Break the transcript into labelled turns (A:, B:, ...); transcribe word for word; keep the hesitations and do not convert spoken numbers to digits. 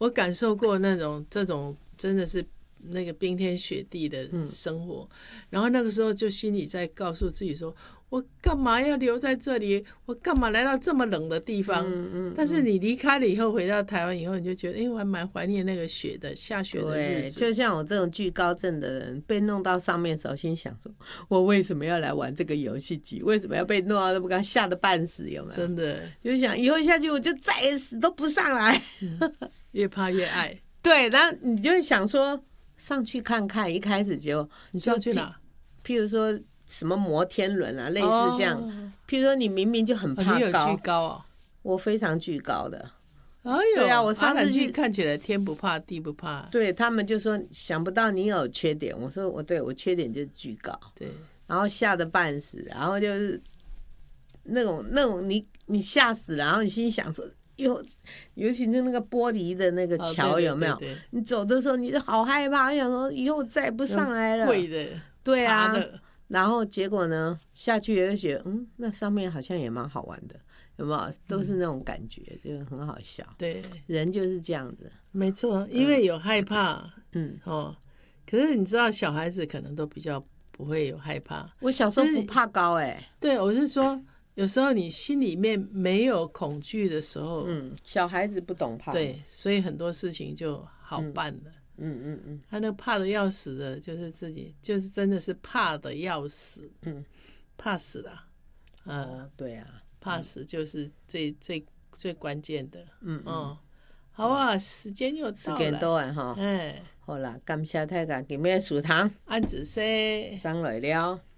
A: 我感受过那种这种真的是那个冰天雪地的生活，嗯、然后那个时候就心里在告诉自己说，我干嘛要留在这里？我干嘛来到这么冷的地方？嗯嗯、但是你离开了以后，回到台湾以后，你就觉得，哎、欸，我还蛮怀念那个雪的下雪的日子。
B: 对，就像我这种惧高症的人，被弄到上面的时候，心想说，我为什么要来玩这个游戏机？为什么要被弄到那么高，吓得半死？有没有？
A: 真的，
B: 就想以后下去我就再也死都不上来。
A: 嗯、越怕越爱。
B: 对，然后你就会想说上去看看，一开始就
A: 你知道去哪？
B: 譬如说什么摩天轮啊，类似这样。哦、譬如说你明明就很怕高，
A: 哦、你有惧高哦？
B: 我非常惧高的。
A: 哎呦，
B: 对啊，我上次去
A: 看起来天不怕地不怕。
B: 对，他们就说想不到你有缺点，我说我对我缺点就是惧高。
A: 对，
B: 然后吓得半死，然后就是那种那种你你吓死了，然后你心里想说。尤尤其是那个玻璃的那个桥有没有？哦、对对对对，你走的时候你就好害怕，想说以后再也不上来了。
A: 贵的，
B: 对啊。然后结果呢，下去也就觉得，嗯，那上面好像也蛮好玩的，有没有？都是那种感觉，嗯、就很好笑。
A: 对，
B: 人就是这样子。
A: 没错，因为有害怕，嗯哦。可是你知道，小孩子可能都比较不会有害怕。
B: 我小时候不怕高哎、欸。
A: 对，我是说。有时候你心里面没有恐惧的时候，
B: 嗯，小孩子不懂怕，
A: 对，所以很多事情就好办了。
B: 嗯嗯嗯，
A: 他那怕的要死的，就是自己，就是真的是怕的要死，嗯，怕死了，
B: 啊、哦，对啊，
A: 怕死就是最、嗯、最最关键的，嗯嗯、哦，好啊，时间又到了，
B: 时间到啊哈，哎，好啦，感谢大家今日的收聽，
A: 安子生，
B: 張來了。